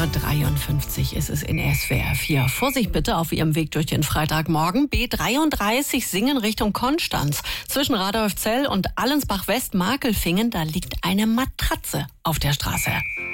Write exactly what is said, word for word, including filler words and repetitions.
Uhr dreiundfünfzig ist es in S W R vier. Vorsicht bitte auf Ihrem Weg durch den Freitagmorgen. B dreiunddreißig Singen Richtung Konstanz. Zwischen Radolfzell und Allensbach-West-Makelfingen, da liegt eine Matratze auf der Straße.